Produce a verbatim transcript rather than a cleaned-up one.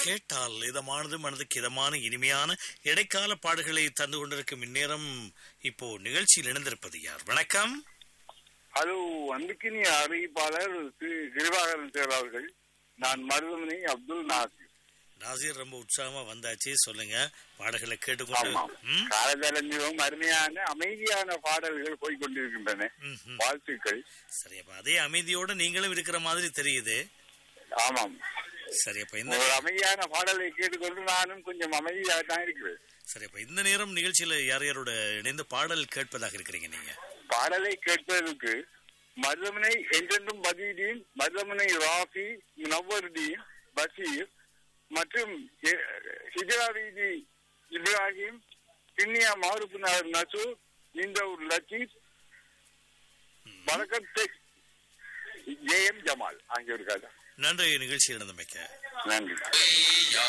கேட்டால் இதமானது மனதுக்கு இதமான இனிமையான இடைக்கால பாடல்களை தந்து கொண்டிருக்கும் இந்நேரம் இப்போ நிகழ்ச்சியில் இணைந்திருப்பது யார்? வணக்கம். ஹலோ, அன்புக்கினி அறிவிப்பாளர் திரு கிருபாகரன் சார் அவர்கள். நான் மருதமனை அப்துல் நாசிர். நாசிர், ரொம்ப உற்சாகமா வந்தாச்சு, சொல்லுங்க. பாடல்களை கேட்டுக்கொண்டு காலதளஞ்சிலும் அருமையான அமைதியான பாடல்கள் போய்கொண்டிருக்கின்றன. வாழ்த்துக்கள். சரி, அப்ப அதே அமைதியோட நீங்களும் இருக்கிற மாதிரி தெரியுது. ஆமாம். சரி, அப்ப இந்த அமைதியான பாடலை கேட்டுக்கொண்டு நானும் கொஞ்சம் அமைதியாக தான் இருக்கிறேன். சரி, அப்ப இந்த நேரம் நிகழ்ச்சியில யார் யாரோட இணைந்து பாடல் கேட்பதாக இருக்கிறீங்க நீங்க? பாடலை கேட்பதற்கு மருதமனை என்றென்றும் பதீதீன், மருதமனை ராஃபி, நவ்வருதீன், பஷீர் மற்றும் ஹிஜ்ரா வீதி இப்ராஹிம், கிண்ணியா மாருப் நசூர், இந்தூர் லத்தீப், வணக்கம் ஜே எம் ஜமால் ஆகியோருக்காக நன்றி. நிகழ்ச்சியில் நடந்தமைக்க நன்றி.